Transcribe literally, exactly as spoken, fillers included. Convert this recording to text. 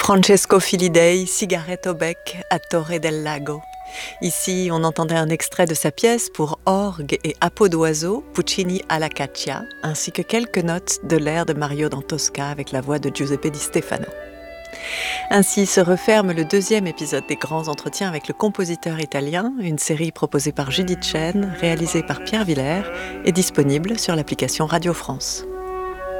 Francesco Filidei, Cigarette au bec à Torre del Lago. Ici, on entendait un extrait de sa pièce pour orgue et à peau d'oiseau, Puccini alla caccia, ainsi que quelques notes de l'air de Mario dans Tosca avec la voix de Giuseppe Di Stefano. Ainsi se referme le deuxième épisode des grands entretiens avec le compositeur italien, une série proposée par Judith Chen, réalisée par Pierre Villers et disponible sur l'application Radio France.